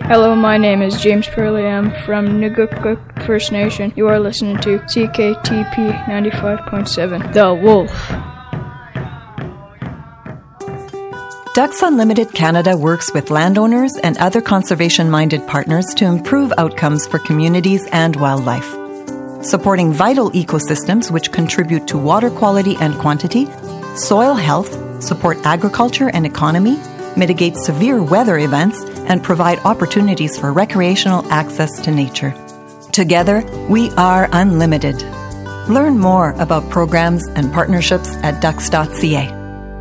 Hello, my name is James Purley. I'm from Nugukuk First Nation. You are listening to CKTP 95.7, The Wolf. Ducks Unlimited Canada works with landowners and other conservation-minded partners to improve outcomes for communities and wildlife. Supporting vital ecosystems which contribute to water quality and quantity, soil health, support agriculture and economy, mitigate severe weather events, and provide opportunities for recreational access to nature. Together, we are unlimited. Learn more about programs and partnerships at ducks.ca.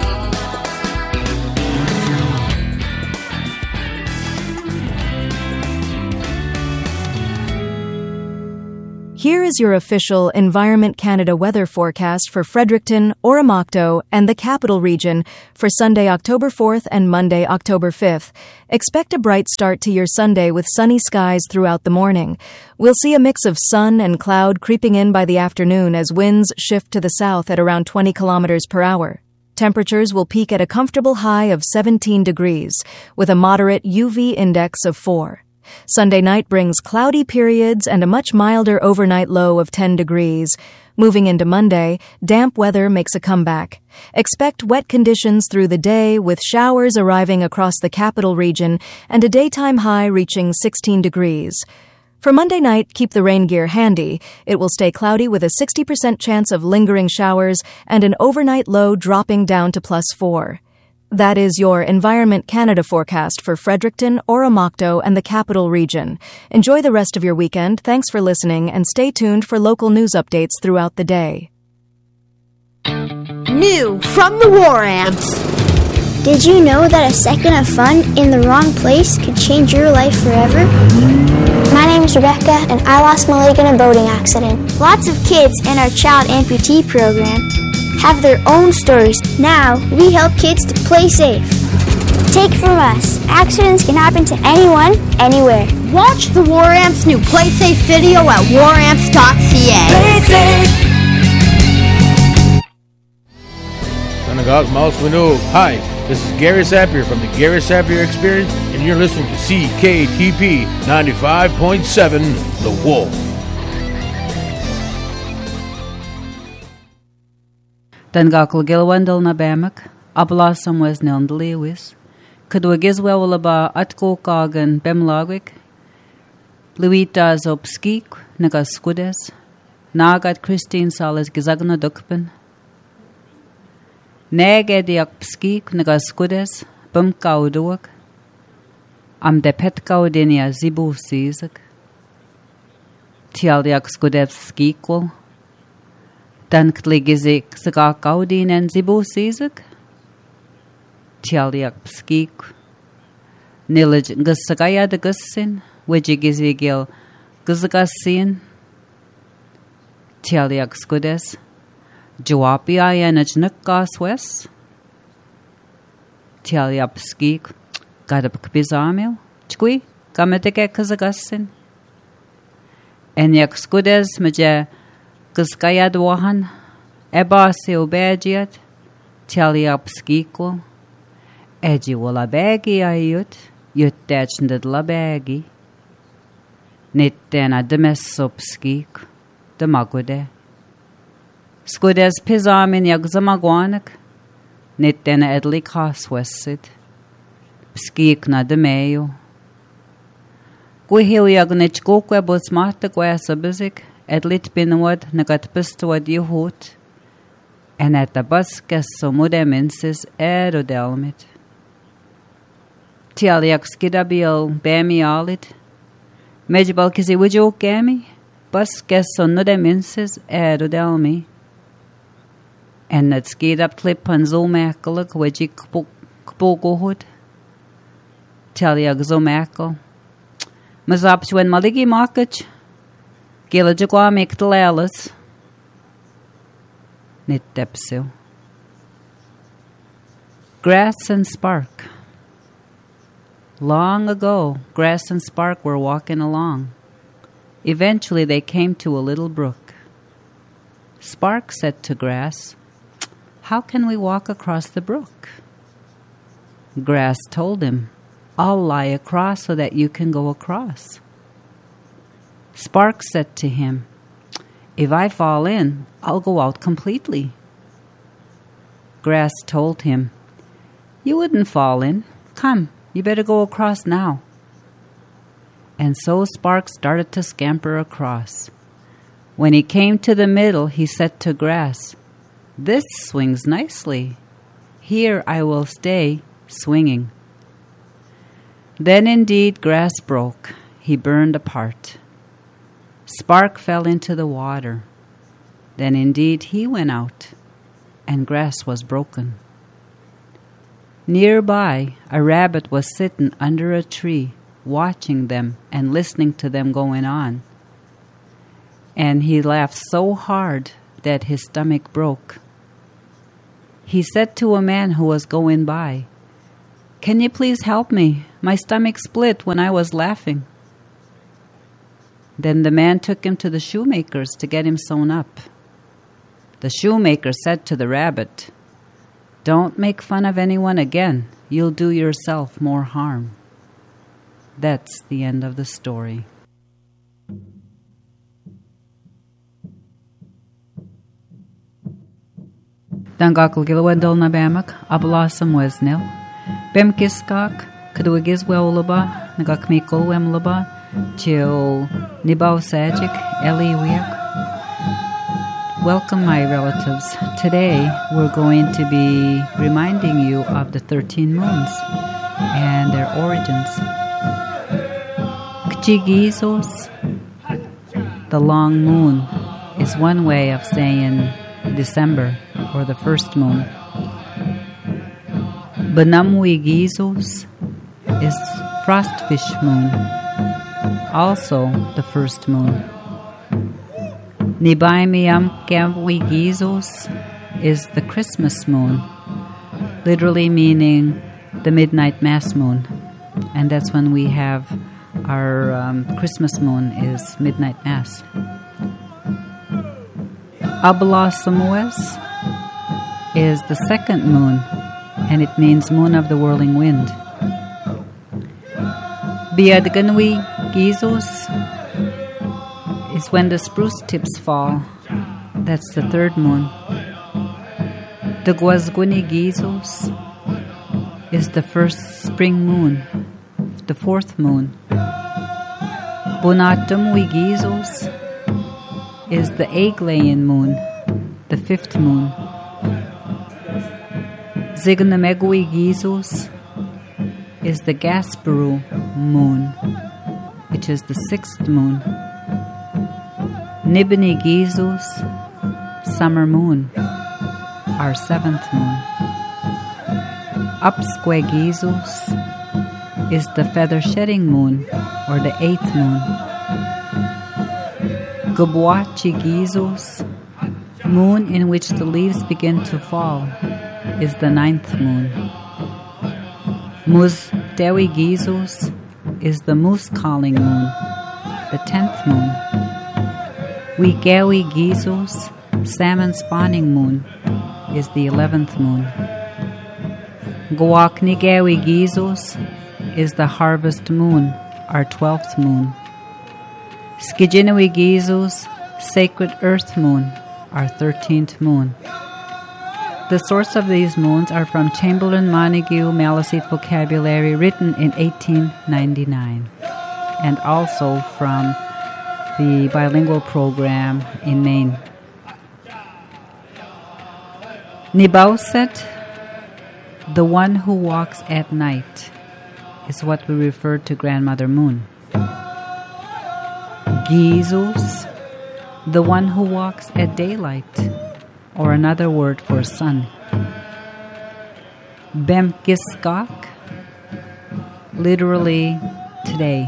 Here is your official Environment Canada weather forecast for Fredericton, Oromocto, and the Capital Region for Sunday, October 4th and Monday, October 5th. Expect a bright start to your Sunday with sunny skies throughout the morning. We'll see a mix of sun and cloud creeping in by the afternoon as winds shift to the south at around 20 kilometers per hour. Temperatures will peak at a comfortable high of 17 degrees, with a moderate UV index of 4. Sunday night brings cloudy periods and a much milder overnight low of 10 degrees. Moving into Monday, damp weather makes a comeback. Expect wet conditions through the day, with showers arriving across the Capital Region and a daytime high reaching 16 degrees. For Monday night, keep the rain gear handy. It will stay cloudy with a 60% chance of lingering showers and an overnight low dropping down to +4. That is your Environment Canada forecast for Fredericton, Oromocto, and the Capital Region. Enjoy the rest of your weekend. Thanks for listening, and stay tuned for local news updates throughout the day. New from the War Amps. Did you know that a second of fun in the wrong place could change your life forever? My name is Rebecca, and I lost my leg in a boating accident. Lots of kids in our child amputee program have their own stories. Now, we help kids to play safe. Take from us, accidents can happen to anyone, anywhere. Watch the War Amps new Play Safe video at waramps.ca. Play safe! Synagogue Mouse Window. Hi, this is Gary Sapir from the Gary Sapir Experience, and you're listening to CKTP 95.7, The Wolf. Den gakul gilwendel na bemak, ablasam was nildeliwis, Kudwagizwell ba atko kagan bemlagwik, Luitas obskik, nagas skudes, Nagat Christine Salas gizagna dukben, Negediak pskik, nagas skudes, bumkauduak, Am de petkaudinia zibu sizak, Tialdiak skudeb skikwal, Dankli gizik sagak audin en zibu sizak, Tialiak pskik, Nilij gusagaya de gussin, Wijigizigil gusagasin, Tialiak skudes, Jawapia en ajnukkas wes, Tialiak pskik, Gadab kbizamil, Chkwi, Gamadike kazagasin, Enyak skudes maja Gusgayad wahan, Eba se obejiat, Tialiap skiko, Eji wala bagi ayut, Yut dachndad la bagi. Nit dena demesop skik, Demagude. Skudes pizamin yag zamagwanak, Nit dena edli kaswesid, Skik na demeyo. Guhil yag nechkokwe bosmata gwasabizik, Edlit binwad nagat bistwad yuhut, en at the buskas so mudemensis erodelmit. Tialiak skidabil bemi alit, Mejbal kizi wujo gami, buskas so nudemensis erodelmi. En that skidap clip on zomakalak wajik kbogohud. Tialiak zomakal. Mazapchwen maligi makach, Gilajagwa make the lalas. Nit depsil. Grass and Spark. Long ago, Grass and Spark were walking along. Eventually they came to a little brook. Spark said to Grass, "How can we walk across the brook?" Grass told him, I'll lie across so that you can go across. Spark said to him, if I fall in, I'll go out completely. Grass told him, you wouldn't fall in. Come, you better go across now. And so Spark started to scamper across. When he came to the middle, he said to Grass, this swings nicely. Here I will stay swinging. Then indeed Grass broke. He burned apart. Spark fell into the water. Then indeed he went out, and Grass was broken. Nearby, a rabbit was sitting under a tree, watching them and listening to them going on. And he laughed so hard that his stomach broke. He said to a man who was going by, can you please help me? My stomach split when I was laughing. Then the man took him to the shoemaker's to get him sewn up. The shoemaker said to the rabbit, don't make fun of anyone again. You'll do yourself more harm. That's the end of the story. Dan gakul gilwendol na bemak, ablasam weznil. Bem kiskak, kaduigis weolaba, nagakmikol wemlaba, til nibau sajik, eli wiak. Welcome, my relatives. Today, we're going to be reminding you of the 13 moons and their origins. Kchigizos, the long moon, is one way of saying December, or the first moon. Banamwigizos is frostfish moon, also the first moon. Nibaimiamkamwigizos is the Christmas moon, literally meaning the midnight mass moon. And that's when we have our Christmas moon is midnight mass. Ablasamues is the second moon, and it means moon of the whirling wind. Biadganwi Gizos is when the spruce tips fall. That's the third moon. The Guazguni Gizos is the first spring moon, the fourth moon. Bonatumwi Gizos is the egg-laying moon, the fifth moon. Zignamegui Gizos is the Gasperu moon, which is the sixth moon. Nibini Gizos, summer moon, our seventh moon. Upsque Gizos is the feather-shedding moon, or the eighth moon. Gubwachi Gizos, moon in which the leaves begin to fall, is the ninth moon. Muz Dewi Gizos is the moose-calling moon, the 10th moon. Wigawi Gizos, salmon-spawning moon, is the 11th moon. Guaknigawi Gizos is the harvest moon, our 12th moon. Skijinawi Gizos, sacred earth moon, our 13th moon. The source of these moons are from Chamberlain Montague Maliseet vocabulary written in 1899, and also from the bilingual program in Maine. Nibauset, the one who walks at night, is what we refer to Grandmother Moon. Gizos, the one who walks at daylight, or another word for sun. Bemkiskak, literally today.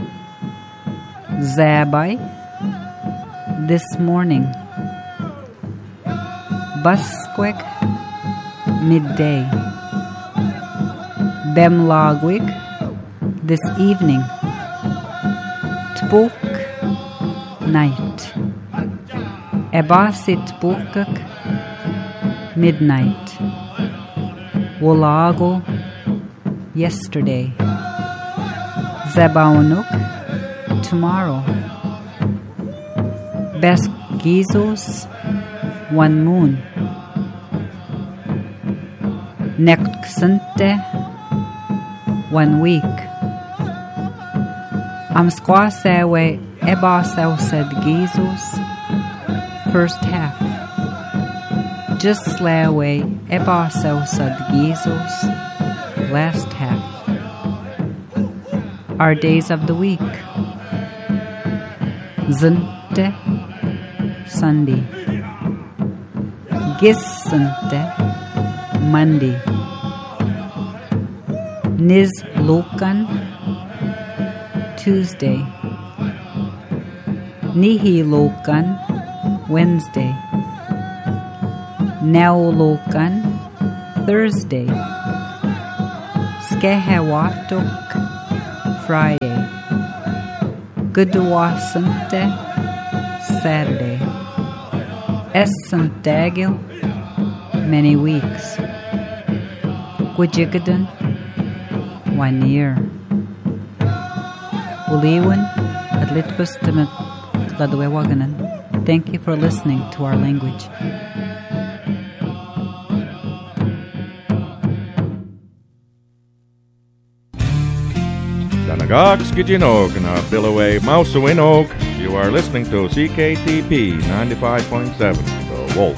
Zabai, this morning. Busquek, midday. Bemlagwig, this evening. Tbuk, night. Ebasit Bukak, midnight. Wolago, yesterday. Zebaonuk, tomorrow. Beskizos, one moon. Nekksante, 1 week. Amsquasewe ebasaused gizos, first half. Just slawe ebasaused gizos, last half. Our days of the week. Zinte, Sunday. Gissante, Monday. Niz Lokan, Tuesday. Nihi Lokan, Wednesday. Now Lokan, Thursday. Skehewatuk, Friday. Gudwasante, Saturday. Essantagil, many weeks. Gujigadan, 1 year. Uliwan, Adlitbustamat, Ladwewaganan. Thank you for listening to our language. Danagax Gijinog na Billaway Mausawinog. You are listening to CKTP 95.7, The Wolf.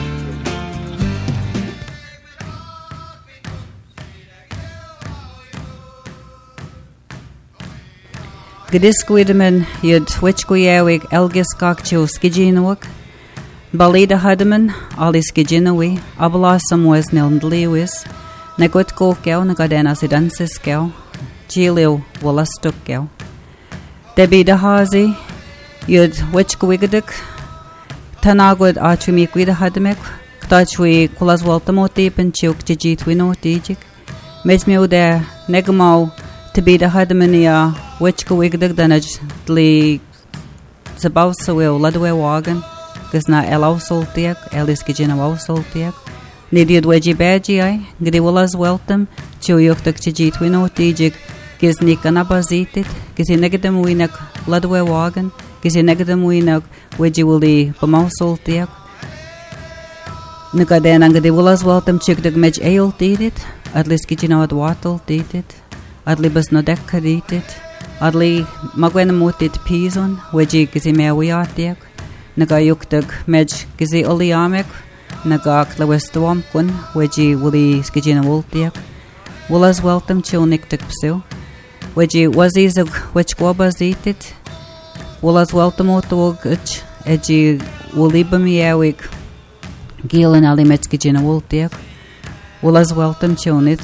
Gadisquidman yud Witchguiawig Elgis Gokcho Skijinawak. Balida Hudaman, Ali Skijinawi, Abalasam was Nildliwis, Nagutko Gal, Nagadena Sidansis Gal, Gilio Wallastuk Gal. Debbie Dahazi, yud Witchguigadik, Tanagud Archimik Hudamek, Tachwi Kulaswaltamoti, Penchuk Jijit Winotijik, Mesmio de Negamo. To be the Hadamania, which go wig the danage, the Zabausa will Ladway wagon, because not Elo Soltiak, Elis Gijina Soltiak, Nidiad Wedgie Badgie, Gdiwillas welcome, Chuyuk the Chijit Wino Tijik, Giz Nikanabazitit, Giz in Negadam Winak, Ladway wagon, Giz in Negadam Winak, Wedgie will the Bamau Soltiak. Nikadan and Gdiwillas welcome, Chik the Medj Ale did it, at least Gijina at Wattle did it. Adli bas no dekkaditit, adli magwen mutit pizon, wedji gizi mewiatiak, naga yuktag mej gizi oliamek, naga klawestwamkun, wedji wuli skijina wultiak, wulas weltam chilnik tikpsu, wedji wazizag wechquabazitit, wulas weltamotog ich, edji wulibamiawik, gilan ali mej skijina wultiak, wulas weltam chilnit,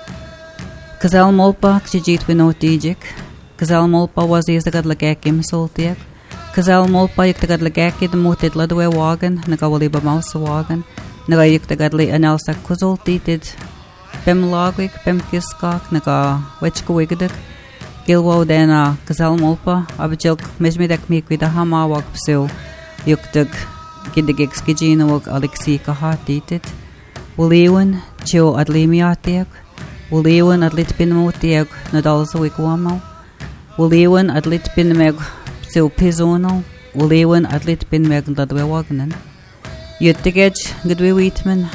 Kazal Molpa, Kjit Winotijik, Kazal Molpa was the Gadlagakim Soltiak, Kazal Molpa, Yukta Gadlagaki, the Mutit Ladway wagon, Nagawaliba Mouse wagon, Naga Yukta Gadli and Elsa Kuzol tited, Pem Logwik, Pem Kiskok, Naga Wechkawigadik, Gilwo Dana, Kazal Molpa, Abjilk, Mesmidak Meek with a Hama walk psil, Yuktag Gidigik Skijinawak Alexi Kaha tited, Uliwan, Chio Adlimiatiak. Uliwan at Litpinmotiag Nadalza Wigwamo, Uliwan at Litpinmeg Sil Pizono, Uliwan at Litpinmeg Ladwewagnan, Yutigej Gudwe Wheatman,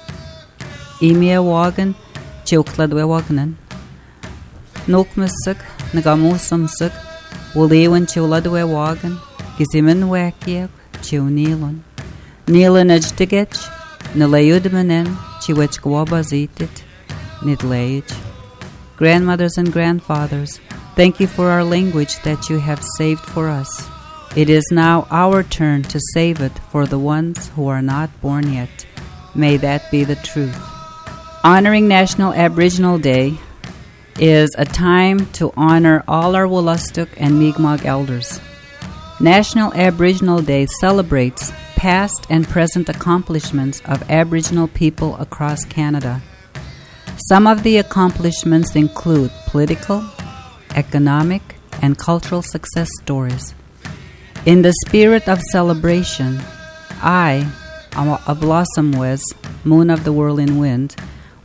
Emia Wagan, Chilk Ladwewagnan, Nokmusuk, Nagamusumsuk, Uliwan Chil Ladwewagan, Giziman Wakiag, Chil Neelan, Neelan Edgtigej, Nalayudmanen, Chiwech Gwabazitit. Nidlage. Grandmothers and grandfathers, thank you for our language that you have saved for us. It is now our turn to save it for the ones who are not born yet. May that be the truth. Honoring National Aboriginal Day is a time to honor all our Wolastoq and Mi'kmaq elders. National Aboriginal Day celebrates past and present accomplishments of Aboriginal people across Canada. Some of the accomplishments include political, economic, and cultural success stories. In the spirit of celebration, I, a Blossomwes, Moon of the Whirling Wind,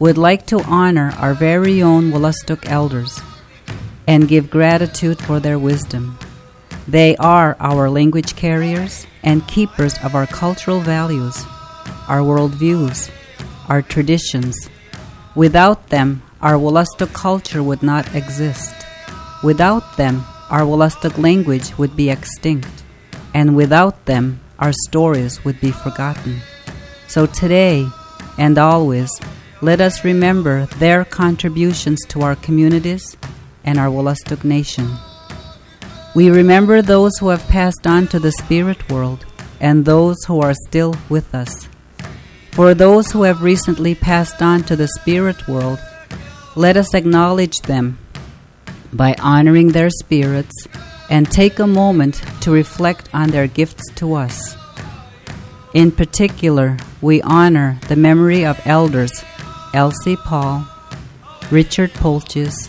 would like to honor our very own Wolastoq elders and give gratitude for their wisdom. They are our language carriers and keepers of our cultural values, our worldviews, our traditions. Without them, our Wolastoq culture would not exist. Without them, our Wolastoq language would be extinct. And without them, our stories would be forgotten. So today and always, let us remember their contributions to our communities and our Wolastoq nation. We remember those who have passed on to the spirit world and those who are still with us. For those who have recently passed on to the spirit world, let us acknowledge them by honoring their spirits and take a moment to reflect on their gifts to us. In particular, we honor the memory of elders Elsie Paul, Richard Polches,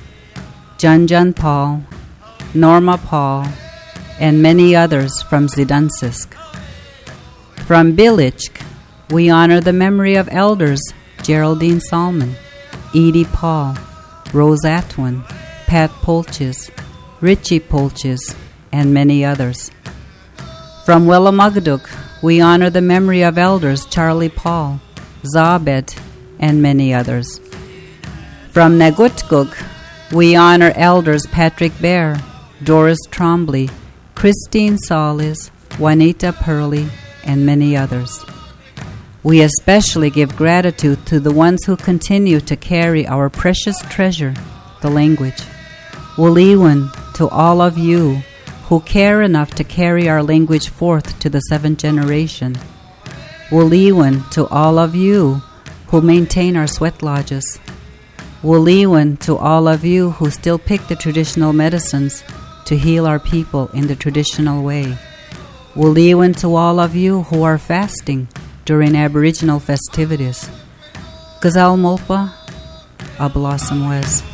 John Paul, Norma Paul, and many others from Zidansisk. From Bilichk, we honor the memory of elders Geraldine Salmon, Edie Paul, Rose Atwin, Pat Polches, Richie Polches, and many others. From Wellamugduk, we honor the memory of elders Charlie Paul, Zabed, and many others. From Nagutkuk, we honor elders Patrick Bear, Doris Trombley, Christine Solis, Juanita Purley, and many others. We especially give gratitude to the ones who continue to carry our precious treasure, the language. Wuliwan to all of you who care enough to carry our language forth to the 7th generation. Wuliwan to all of you who maintain our sweat lodges. Wuliwan to all of you who still pick the traditional medicines to heal our people in the traditional way. Wuliwan to all of you who are fasting during Aboriginal festivities. Gazal Molpa, a Blossom Wes.